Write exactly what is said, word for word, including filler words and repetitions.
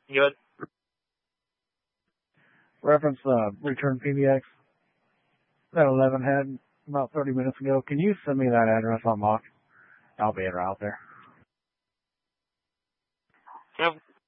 Good. Reference uh, return P B X that eleven had about thirty minutes ago. Can you send me that address on lock? I'll be in route there. Yep.